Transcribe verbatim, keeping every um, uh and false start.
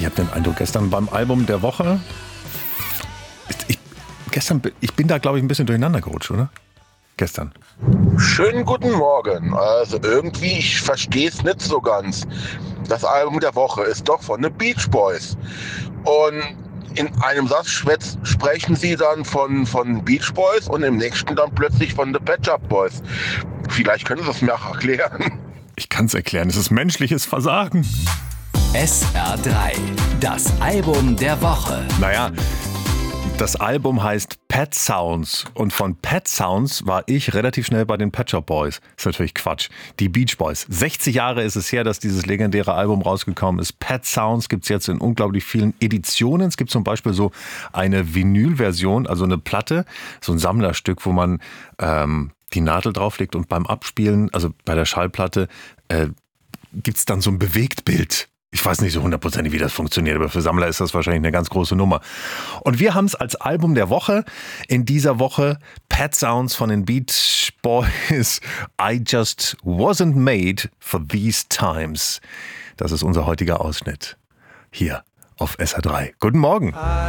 Ich habe den Eindruck, gestern beim Album der Woche, ich, gestern, ich bin da, glaube ich, ein bisschen durcheinander gerutscht, oder? Gestern. Schönen guten Morgen. Also irgendwie, ich verstehe es nicht so ganz. Das Album der Woche ist doch von den Beach Boys. Und in einem Satz schwätz, sprechen sie dann von, von Beach Boys und im nächsten dann plötzlich von The Pet Shop Boys. Vielleicht können Sie es mir auch erklären. Ich kann es erklären, es ist menschliches Versagen. S R drei, das Album der Woche. Naja, das Album heißt Pet Sounds und von Pet Sounds war ich relativ schnell bei den Pet Shop Boys. Ist natürlich Quatsch. Die Beach Boys. sechzig Jahre ist es her, dass dieses legendäre Album rausgekommen ist. Pet Sounds gibt es jetzt in unglaublich vielen Editionen. Es gibt zum Beispiel so eine Vinylversion, also eine Platte, so ein Sammlerstück, wo man ähm, die Nadel drauflegt und beim Abspielen, also bei der Schallplatte, äh, gibt es dann so ein Bewegtbild. Ich weiß nicht so hundertprozentig, wie das funktioniert, aber für Sammler ist das wahrscheinlich eine ganz große Nummer. Und wir haben es als Album der Woche in dieser Woche Pet Sounds von den Beach Boys. I just wasn't made for these times. Das ist unser heutiger Ausschnitt hier auf S R drei. Guten Morgen.